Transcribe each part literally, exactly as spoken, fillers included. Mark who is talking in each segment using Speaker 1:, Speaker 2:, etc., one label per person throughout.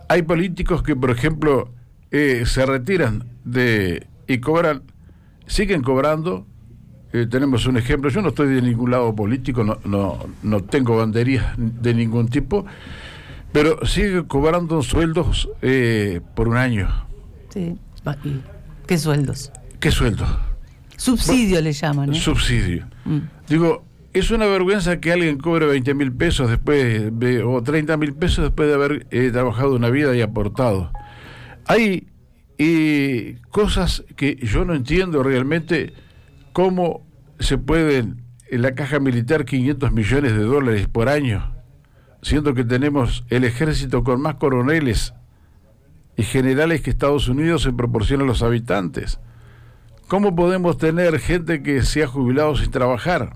Speaker 1: hay políticos que, por ejemplo, eh, se retiran de y cobran, siguen cobrando. Eh, tenemos un ejemplo. Yo no estoy de ningún lado político, no, no, no tengo banderías de ningún tipo, pero siguen cobrando sueldos eh, por un año.
Speaker 2: Sí. ¿Y qué sueldos?
Speaker 1: ¿Qué sueldo?
Speaker 2: Subsidio
Speaker 1: bueno,
Speaker 2: le llaman, ¿eh?
Speaker 1: Subsidio.
Speaker 2: Mm.
Speaker 1: Digo, es una vergüenza que alguien cobre veinte mil pesos después de, o treinta mil pesos después de haber eh, trabajado una vida y aportado. Hay eh, cosas que yo no entiendo realmente. ¿Cómo se pueden en la caja militar quinientos millones de dólares por año, siendo que tenemos el ejército con más coroneles y generales que Estados Unidos en proporción a los habitantes? ¿Cómo podemos tener gente que se ha jubilado sin trabajar?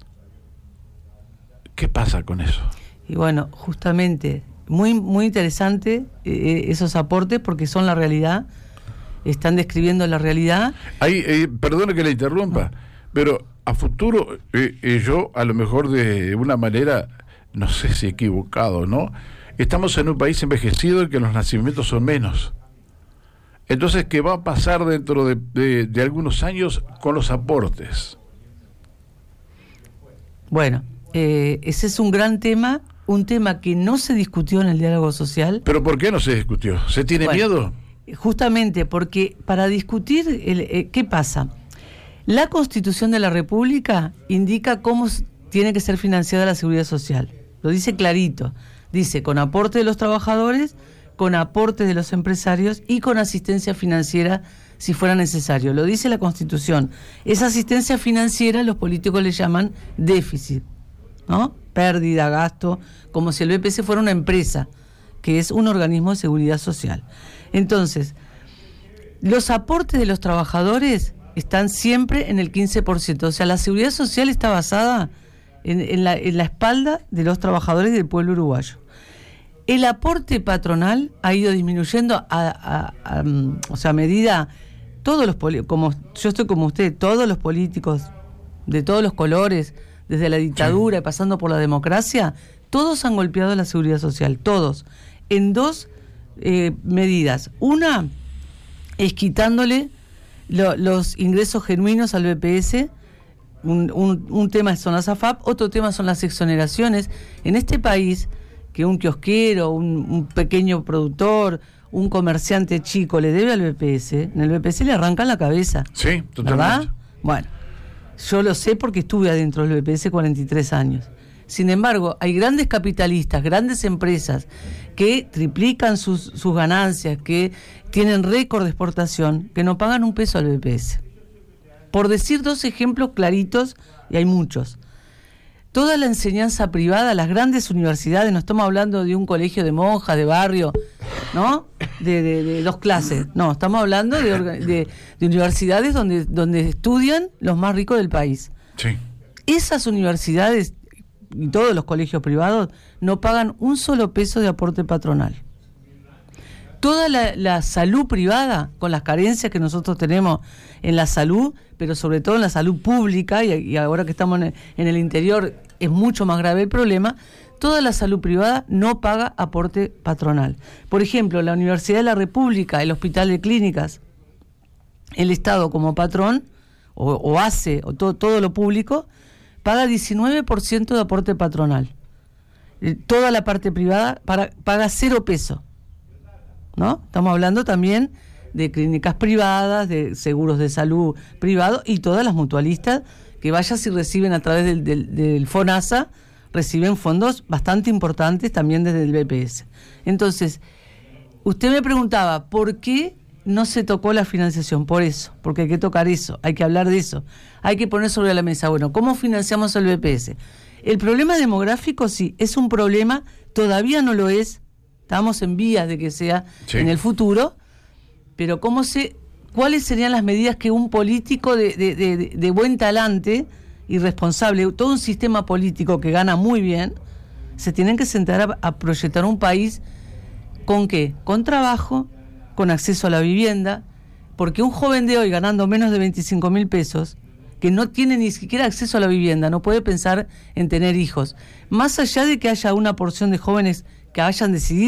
Speaker 1: ¿Qué pasa con eso?
Speaker 2: Y bueno, justamente, muy, muy interesante eh, esos aportes porque son la realidad. Están describiendo la realidad.
Speaker 1: Hay, eh, perdone que le interrumpa, no. pero a futuro, eh, eh, yo a lo mejor de una manera, no sé si equivocado, ¿no? Estamos en un país envejecido y que los nacimientos son menos. Entonces, ¿qué va a pasar dentro de, de, de algunos años con los aportes?
Speaker 2: Bueno, eh, ese es un gran tema, un tema que no se discutió en el diálogo social.
Speaker 1: ¿Pero por qué no se discutió? ¿Se tiene bueno, miedo?
Speaker 2: Justamente porque para discutir, el, eh, ¿qué pasa? La Constitución de la República indica cómo tiene que ser financiada la seguridad social. Lo dice clarito. Dice, con aporte de los trabajadores, con aporte de los empresarios y con asistencia financiera si fuera necesario. Lo dice la Constitución. Esa asistencia financiera los políticos le llaman déficit, ¿no? Pérdida, gasto, como si el B P S fuera una empresa, que es un organismo de seguridad social. Entonces, los aportes de los trabajadores están siempre en el quince por ciento. O sea, la seguridad social está basada en, en, la, en la espalda de los trabajadores del pueblo uruguayo. El aporte patronal ha ido disminuyendo a, a, a, a, o sea, a medida, todos los como yo estoy como usted, todos los políticos de todos los colores, desde la dictadura y pasando por la democracia, todos han golpeado la seguridad social, todos, en dos eh, medidas. Una es quitándole lo, los ingresos genuinos al B P S. Un, un, un tema son las A F A P, otro tema son las exoneraciones. En este país, que un kiosquero, un, un pequeño productor, un comerciante chico le debe al B P S, en el B P S le arrancan la cabeza.
Speaker 1: Sí, totalmente.
Speaker 2: ¿Verdad? Bueno, yo lo sé porque estuve adentro del B P S cuarenta y tres años. Sin embargo, hay grandes capitalistas, grandes empresas que triplican sus, sus ganancias, que tienen récord de exportación, que no pagan un peso al B P S. Por decir dos ejemplos claritos, y hay muchos. Toda la enseñanza privada, las grandes universidades, no estamos hablando de un colegio de monjas, de barrio, ¿no? De, de, de dos clases. No, estamos hablando de, de, de universidades donde, donde estudian los más ricos del país.
Speaker 1: Sí.
Speaker 2: Esas universidades y todos los colegios privados no pagan un solo peso de aporte patronal. Toda la, la salud privada, con las carencias que nosotros tenemos en la salud, pero sobre todo en la salud pública, y, y ahora que estamos en el, en el interior es mucho más grave el problema, toda la salud privada no paga aporte patronal. Por ejemplo, la Universidad de la República, el Hospital de Clínicas, el Estado como patrón, o, o hace, o todo, todo lo público, paga diecinueve por ciento de aporte patronal. Toda la parte privada para, paga cero peso. ¿No? Estamos hablando también de clínicas privadas, de seguros de salud privados y todas las mutualistas que vayan si reciben a través del, del, del FONASA, reciben fondos bastante importantes también desde el B P S. Entonces, usted me preguntaba, ¿por qué no se tocó la financiación? Por eso, porque hay que tocar eso, hay que hablar de eso, hay que poner sobre la mesa, bueno, ¿cómo financiamos el B P S? El problema demográfico sí, es un problema, todavía no lo es, estamos en vías de que sea sí. en el futuro, pero ¿cómo se, cuáles serían las medidas que un político de, de, de, de buen talante y responsable, todo un sistema político que gana muy bien, se tienen que sentar a, a proyectar un país con qué? Con trabajo, con acceso a la vivienda, porque un joven de hoy ganando menos de veinticinco mil pesos, que no tiene ni siquiera acceso a la vivienda, no puede pensar en tener hijos, más allá de que haya una porción de jóvenes que hayan decidido